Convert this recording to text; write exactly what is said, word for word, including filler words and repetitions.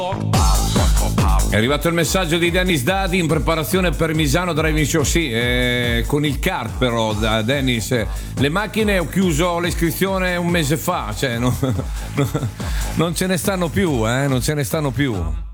È arrivato il messaggio di Dennis Dadi in preparazione per Misano Driving Show. Sì, eh, con il kart però, da Dennis. eh, Le macchine ho chiuso l'iscrizione un mese fa, cioè no- no- non ce ne stanno più, eh, non ce ne stanno più.